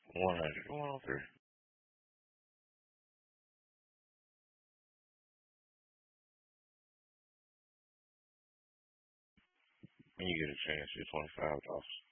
100, 103. When you get a chance, you're $25.